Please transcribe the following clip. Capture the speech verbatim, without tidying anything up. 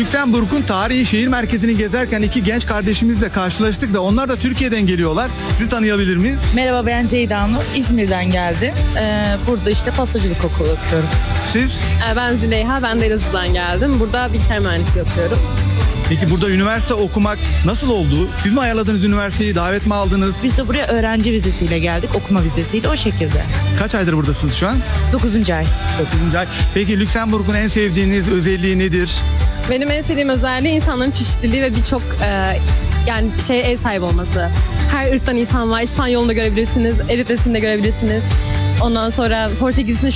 Lüksemburg'un tarihi şehir merkezini gezerken iki genç kardeşimizle karşılaştık da onlar da Türkiye'den geliyorlar. Sizi tanıyabilir miyiz? Merhaba, ben Ceyda Nur. İzmir'den geldim. Ee, burada işte pastacılık okulu okuyorum. Siz? Ee, Ben Züleyha, ben de Elazığ'dan geldim. Burada bilgisayar mühendisliği yapıyorum. Peki burada üniversite okumak nasıl oldu? Siz mi ayarladınız üniversiteyi, davet mi aldınız? Biz de buraya öğrenci vizesiyle geldik, okuma vizesiyle o şekilde. Kaç aydır buradasınız şu an? dokuzuncu ay. dokuzuncu ay. Peki Lüksemburg'un en sevdiğiniz özelliği nedir? Benim en sevdiğim özelliği insanların çeşitliliği ve birçok e, yani şey ev sahibi olması. Her ırktan insan var. İspanyol'unu da görebilirsiniz, Eritresini de görebilirsiniz. Ondan sonra Portekiz'ini